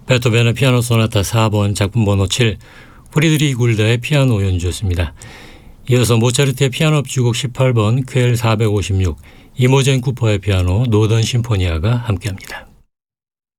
베토벤의 피아노 소나타 4번 작품 번호 7, 프리드리히 굴다의 피아노 연주였습니다. 이어서 모차르트의 피아노 합주곡 18번 퀘일 456, 이모젠 쿠퍼의 피아노 노던 심포니아가 함께합니다.